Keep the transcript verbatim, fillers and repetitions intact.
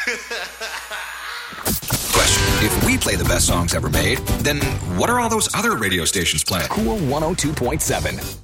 Question: if we play the best songs ever made, then what are all those other radio stations playing? Cool one oh two point seven.